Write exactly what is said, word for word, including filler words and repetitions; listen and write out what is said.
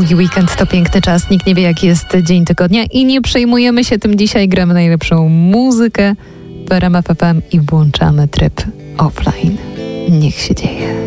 Długi weekend to piękny czas, nikt nie wie jaki jest dzień tygodnia i nie przejmujemy się tym dzisiaj, gramy najlepszą muzykę w R M F F M i włączamy tryb offline. Niech się dzieje.